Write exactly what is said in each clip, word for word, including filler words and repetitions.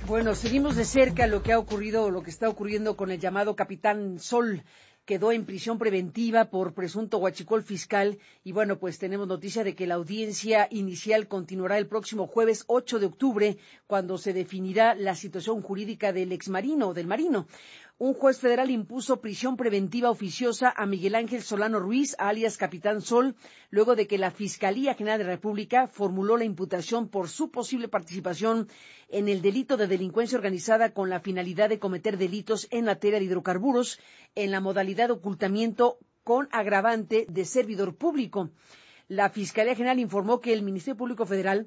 Bueno, seguimos de cerca lo que ha ocurrido, lo que está ocurriendo con el llamado Capitán Sol. Quedó en prisión preventiva por presunto huachicol fiscal y bueno, pues tenemos noticia de que la audiencia inicial continuará el próximo jueves ocho de octubre, cuando se definirá la situación jurídica del exmarino o del marino. Un juez federal impuso prisión preventiva oficiosa a Miguel Ángel Solano Ruiz, alias Capitán Sol, luego de que la Fiscalía General de la República formuló la imputación por su posible participación en el delito de delincuencia organizada con la finalidad de cometer delitos en materia de hidrocarburos en la modalidad de ocultamiento con agravante de servidor público. La Fiscalía General informó que el Ministerio Público Federal,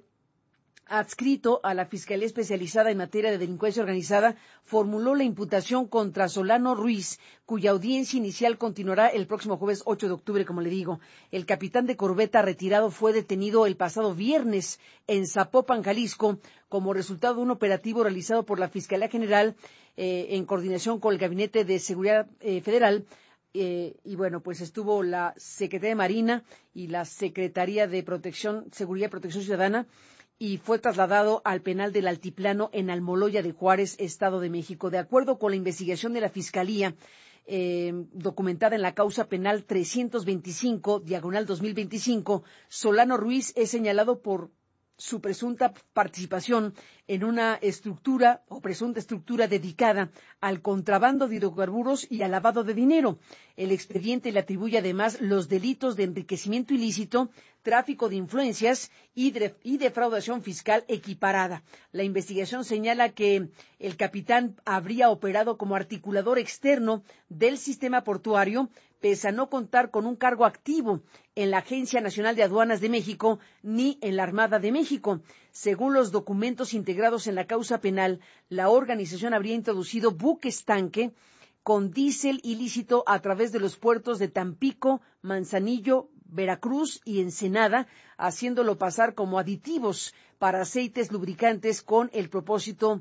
adscrito a la Fiscalía Especializada en Materia de Delincuencia Organizada, formuló la imputación contra Solano Ruiz, cuya audiencia inicial continuará el próximo jueves ocho de octubre, como le digo. El capitán de corbeta retirado fue detenido el pasado viernes en Zapopan, Jalisco, como resultado de un operativo realizado por la Fiscalía General eh, en coordinación con el Gabinete de Seguridad eh, Federal. Eh, y bueno, pues estuvo la Secretaría de Marina y la Secretaría de Protección, Seguridad y Protección Ciudadana, y fue trasladado al penal del Altiplano en Almoloya de Juárez, Estado de México. De acuerdo con la investigación de la Fiscalía, eh, documentada en la causa penal trescientos veinticinco, diagonal dos mil veinticinco, Solano Ruiz es señalado por su presunta participación en una estructura o presunta estructura dedicada al contrabando de hidrocarburos y al lavado de dinero. El expediente le atribuye además los delitos de enriquecimiento ilícito, tráfico de influencias y, de, y defraudación fiscal equiparada. La investigación señala que el capitán habría operado como articulador externo del sistema portuario, pese a no contar con un cargo activo en la Agencia Nacional de Aduanas de México ni en la Armada de México. Según los documentos integrados en la causa penal, la organización habría introducido buques tanque con diésel ilícito a través de los puertos de Tampico, Manzanillo, Veracruz y Ensenada, haciéndolo pasar como aditivos para aceites lubricantes con el propósito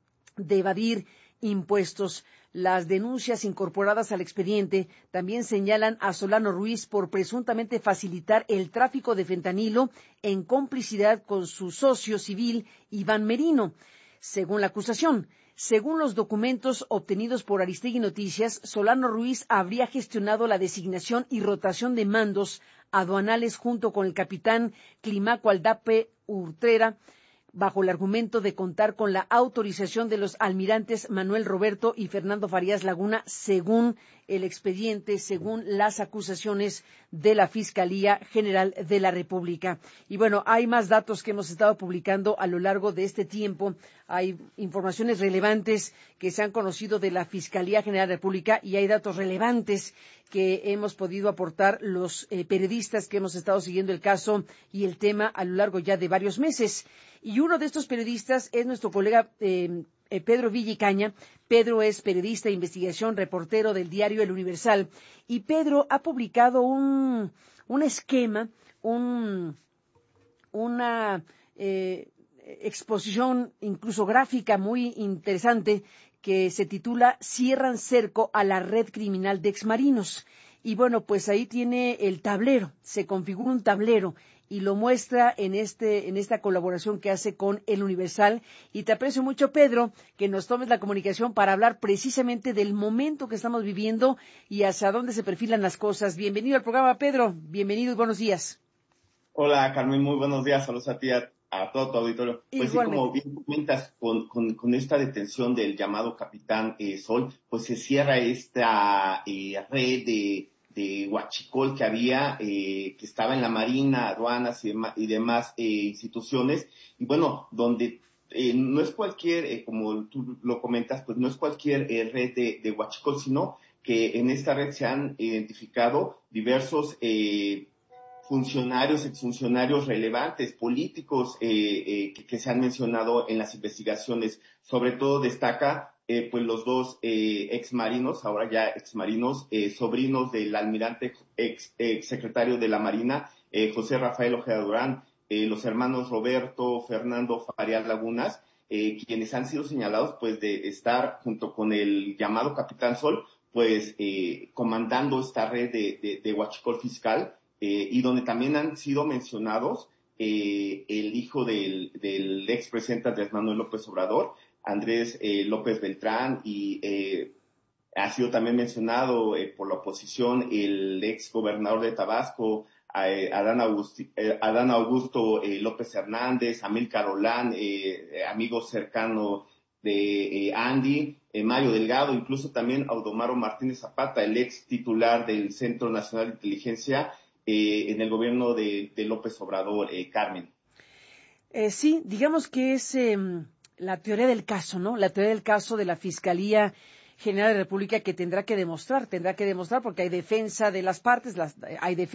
de evadir impuestos. Las denuncias incorporadas al expediente también señalan a Solano Ruiz por presuntamente facilitar el tráfico de fentanilo en complicidad con su socio civil Iván Merino, según la acusación. Según los documentos obtenidos por Aristegui Noticias, Solano Ruiz habría gestionado la designación y rotación de mandos aduanales junto con el capitán Climaco Aldape Urtrera, bajo el argumento de contar con la autorización de los almirantes Manuel Roberto y Fernando Farías Laguna, según el expediente, según las acusaciones de la Fiscalía General de la República. Y bueno, hay más datos que hemos estado publicando a lo largo de este tiempo. Hay informaciones relevantes que se han conocido de la Fiscalía General de la República y hay datos relevantes que hemos podido aportar los eh, periodistas que hemos estado siguiendo el caso y el tema a lo largo ya de varios meses. Y uno de estos periodistas es nuestro colega eh, eh, Pedro Villicaña. Pedro es periodista de investigación, reportero del diario El Universal. Y Pedro ha publicado un, un esquema, un, una eh, exposición incluso gráfica muy interesante que se titula Cierran cerco a la red criminal de exmarinos. Y bueno, pues ahí tiene el tablero, se configura un tablero y lo muestra en este en esta colaboración que hace con El Universal. Y te aprecio mucho, Pedro, que nos tomes la comunicación para hablar precisamente del momento que estamos viviendo y hacia dónde se perfilan las cosas. Bienvenido al programa, Pedro. Bienvenido y buenos días. Hola, Carmen. Muy buenos días. Saludos a ti, a, a todo tu auditorio. Pues Igualmente. sí, como bien comentas, con, con, con esta detención del llamado Capitán eh, Sol, pues se cierra esta eh, red de de huachicol que había, eh, que estaba en la Marina, aduanas y, dem- y demás eh, instituciones, y bueno, donde eh, no es cualquier, eh, como tú lo comentas, pues no es cualquier eh, red de, de huachicol, sino que en esta red se han identificado diversos eh, funcionarios, exfuncionarios relevantes, políticos eh, eh, que, que se han mencionado en las investigaciones. Sobre todo destaca Eh, pues los dos eh, exmarinos, ahora ya exmarinos, eh, sobrinos del almirante ex, ex secretario de la Marina, eh, José Rafael Ojeda Durán, eh, los hermanos Roberto, Fernando Farías Lagunas, eh, quienes han sido señalados pues de estar junto con el llamado Capitán Sol, pues eh, comandando esta red de, de, de huachicol fiscal, eh, y donde también han sido mencionados eh, el hijo del, del expresidente Andrés Manuel López Obrador, Andrés eh, López Beltrán, y eh, ha sido también mencionado eh, por la oposición el ex gobernador de Tabasco, eh, Adán, Augusti, eh, Adán Augusto eh, López Hernández, Amílcar Olán, eh, amigo cercano de eh, Andy, eh, Mario Delgado, incluso también Audomaro Martínez Zapata, el ex titular del Centro Nacional de Inteligencia eh, en el gobierno de, de López Obrador, eh, Carmen. Eh, sí, digamos que es eh, la teoría del caso, ¿no? La teoría del caso de la Fiscalía General de la República que tendrá que demostrar, tendrá que demostrar porque hay defensa de las partes, las, hay defensa